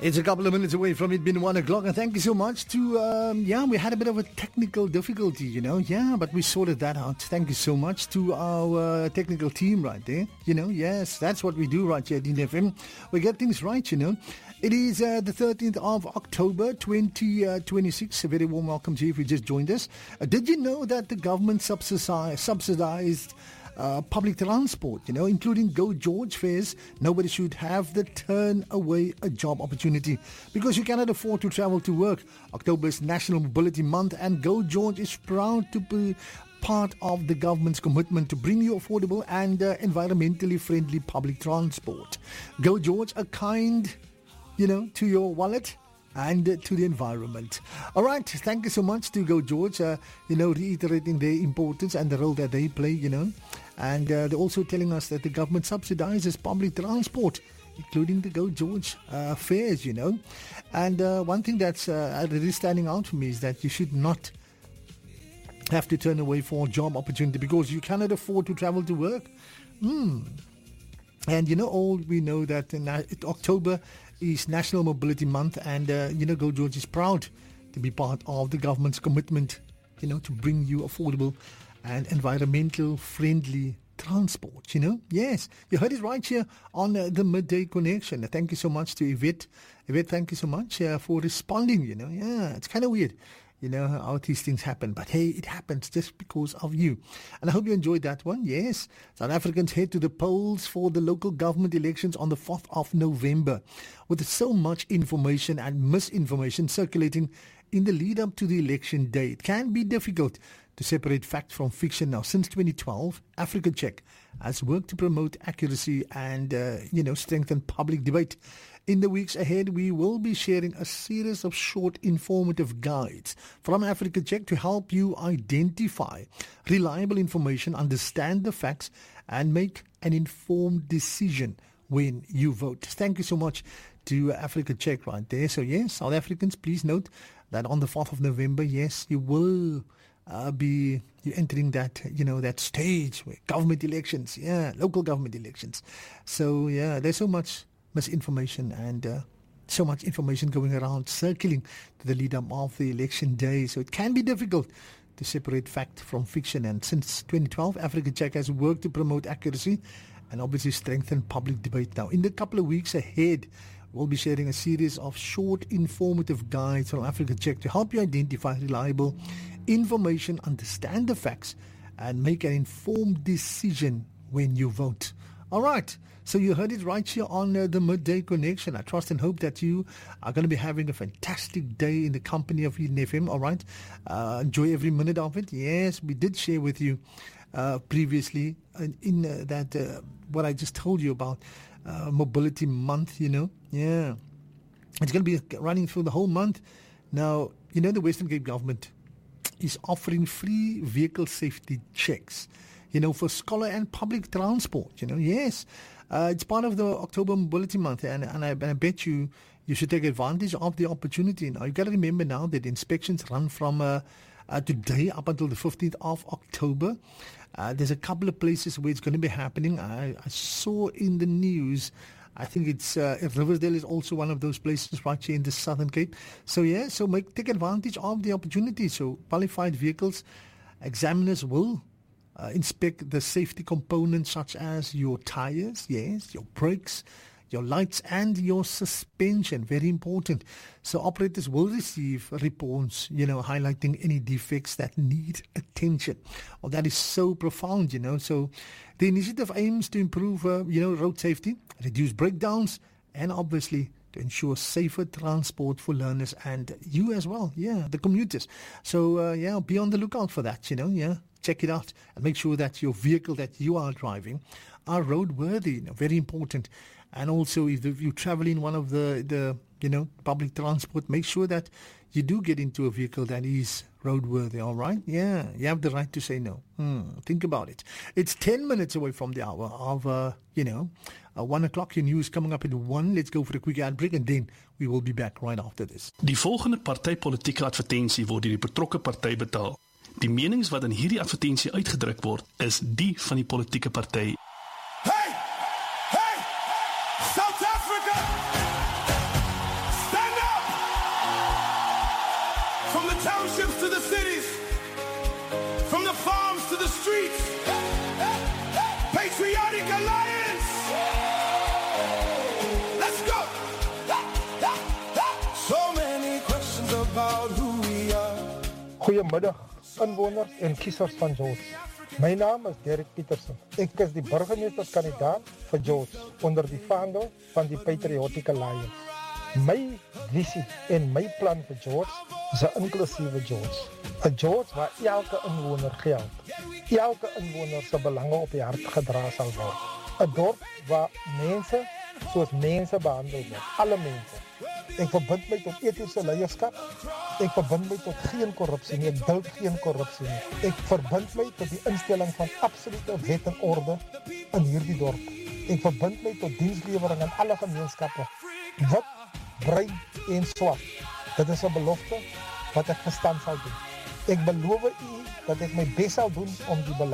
It's a couple of minutes away from it being 1 o'clock, and thank you so much to, we had a bit of a technical difficulty, but we sorted that out. Thank you so much to our technical team right there, yes, that's what we do right here at DFM. We get things right, It is the 13th of October, 2026. A very warm welcome to you if you just joined us. Did you know that the government subsidized public transport, including Go George fares? Nobody should have to turn away a job opportunity because you cannot afford to travel to work. October is National Mobility Month, and Go George is proud to be part of the government's commitment to bring you affordable and environmentally friendly public transport. Go George, a kind, to your wallet and to the environment. All right, thank you so much to Go George, reiterating their importance and the role that they play, and they're also telling us that the government subsidizes public transport, including the Go George fares, and one thing that's really standing out for me is that you should not have to turn away for a job opportunity because you cannot afford to travel to work. And all we know that in October is National Mobility Month, and Go George is proud to be part of the government's commitment, to bring you affordable and environmental friendly transport, Yes, you heard it right here on the Midday Connection. Thank you so much to Yvette. Yvette, thank you so much for responding, Yeah, it's kind of weird, how these things happen. But hey, it happens just because of you. And I hope you enjoyed that one. Yes, South Africans head to the polls for the local government elections on the 4th of November. With so much information and misinformation circulating in the lead up to the election day, it can be difficult to separate fact from fiction. Now, since 2012, Africa Check has worked to promote accuracy and, strengthen public debate. In the weeks ahead, we will be sharing a series of short informative guides from Africa Check to help you identify reliable information, understand the facts, and make an informed decision when you vote. Thank you so much to Africa Check right there. So yes, South Africans, please note that on the 4th of November, yes, you will be entering that, that stage where government elections, local government elections. So there's so much misinformation and so much information going around, circling to the lead up of the election day. So it can be difficult to separate fact from fiction. And since 2012, Africa Check has worked to promote accuracy and obviously strengthen public debate. Now, in the couple of weeks ahead, we'll be sharing a series of short informative guides from Africa Check to help you identify reliable information, understand the facts, and make an informed decision when you vote. All right, so you heard it right here on the Midday Connection. I trust and hope that you are going to be having a fantastic day in the company of Eden FM, all right? Enjoy every minute of it. Yes, we did share with you previously in that what I just told you about Mobility Month, Yeah, it's going to be running through the whole month. Now, the Western Cape government is offering free vehicle safety checks, for scholar and public transport, Yes, it's part of the October Mobility Month, and I bet you should take advantage of the opportunity. Now, you've got to remember now that inspections run from today up until the 15th of October. There's a couple of places where it's going to be happening. I saw in the news, I think it's Riversdale is also one of those places right here in the Southern Cape. So take advantage of the opportunity. So qualified vehicles, examiners will inspect the safety components such as your tires, yes, your brakes, your lights and your suspension. Very important. So operators will receive reports, highlighting any defects that need attention. Well, that is so profound, So the initiative aims to improve, road safety, reduce breakdowns, and obviously to ensure safer transport for learners and you as well, the commuters. So, be on the lookout for that, Check it out and make sure that your vehicle that you are driving are roadworthy, very important. And also, if you travel in one of the public transport, make sure that you do get into a vehicle that is roadworthy, all right? Yeah, you have the right to say no. Think about it. It's 10 minutes away from the hour of, 1 o'clock. Your news coming up at 1. Let's go for a quick ad break and then we will be back right after this. Die volgende partypolitieke advertensie word deur die betrokke party betaal. Die menings wat in hierdie advertensie uitgedruk word, is die van die politieke party. Hey! Hey! South Africa! townships to the cities, from the farms to the streets. Patriotic Alliance. Let's go. So many questions about who we are. Goeiemiddag, inwoners en kiesers van George. My naam is Derek Petersen. Ek is die burgemeesterskandidaat vir George onder die vaandel van die Patriotic Alliance. My visie en my plan vir George is 'n inklusiewe George. 'n George waar elke inwoner geld. Elke inwoner se belange op die hart gedra sal word. 'n dorp waar mense soos mense behandel word. Alle mense. Ek verbind my tot etiese leierskap. Ek verbind my tot geen korrupsie nie. Ek duld geen korrupsie nie. Ek verbind my tot die instelling van absolute wet en orde in hierdie dorp. Ek verbind my tot dienslewering aan alle gemeenskappe. Wit, bruin en swart. Dit is 'n belofte wat ek gestand sal doen. Ek beloof u dat ek my bes sal doen om die